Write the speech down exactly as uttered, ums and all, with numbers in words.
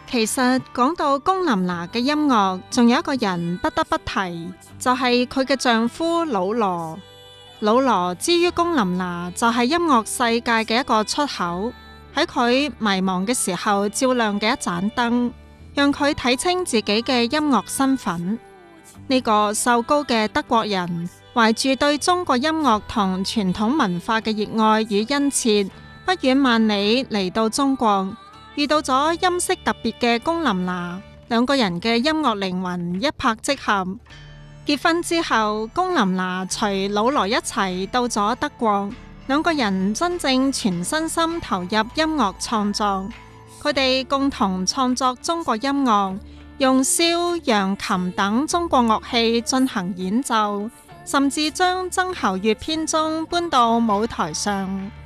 其實講到龔琳娜嘅音樂，仲有一個人不得不提，就係佢嘅丈夫老羅。老羅之於龔琳娜，就係音樂世界嘅一個出口，喺佢迷茫嘅時候照亮嘅一盞燈，讓佢睇清自己嘅音樂身份。呢個瘦高嘅德國人，懷住對中國音樂同傳統文化嘅熱愛與殷切，不遠萬里嚟到中國，遇到咗音色特別嘅龔琳娜，兩個人嘅音樂靈魂一拍即合。結婚之後，龔琳娜隨老羅一齊到咗德國，兩個人真正全身心投入音樂創作。佢哋共同創作中國音樂，用簫、揚琴等中國樂器進行演奏，甚至將曾侯乙編鐘搬到舞台上。